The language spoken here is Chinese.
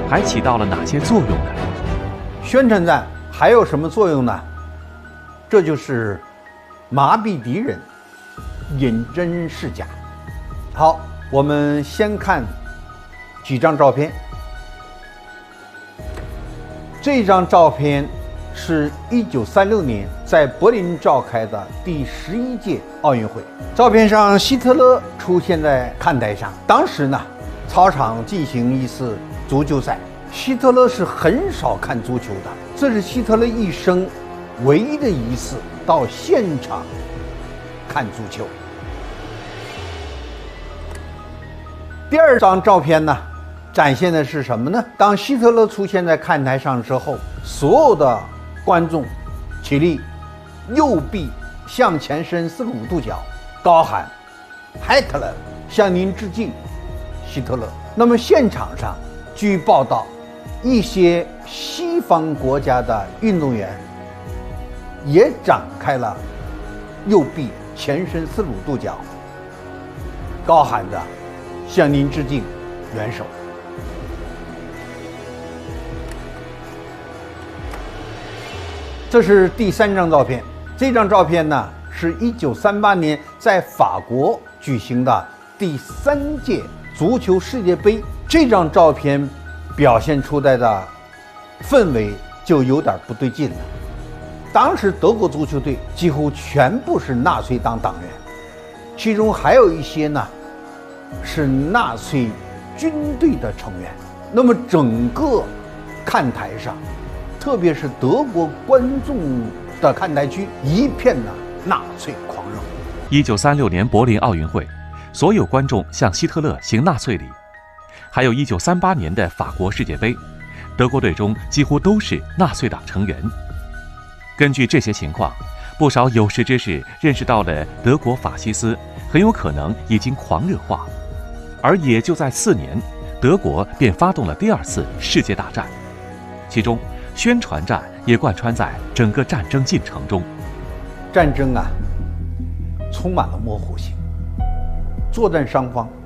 还起到了哪些作用呢？ 宣传战还有什么作用呢？这就是麻痹敌人，引真示假。好，我们先看几张照片。这张照片是1936年在柏林召开的第11届奥运会。照片上，希特勒出现在看台上。当时呢，操场进行一次足球赛。希特勒是很少看足球的，这是希特勒一生唯一的一次到现场看足球。第二张照片呢，展现的是什么呢？当希特勒出现在看台上之后，所有的观众起立，右臂向前伸45度角，高喊海特勒，向您致敬，希特勒。那么现场上，据报道，一些西方国家的运动员也展开了右臂前伸45度角，高喊着向您致敬，元首。这是第三张照片。这张照片呢，是1938年在法国举行的第3届足球世界杯。这张照片表现出来的氛围就有点不对劲了。当时德国足球队几乎全部是纳粹党党员，其中还有一些呢是纳粹军队的成员。那么整个看台上，特别是德国观众的看台区，一片的纳粹狂热。 1936年柏林奥运会，所有观众向希特勒行纳粹礼。还有1938年的法国世界杯，德国队中几乎都是纳粹党成员。根据这些情况，不少有识之士认识到了德国法西斯很有可能已经狂热化，而也就在4年，德国便发动了第2次世界大战，其中宣传战也贯穿在整个战争进程中。 战争啊，充满了模糊性，作战双方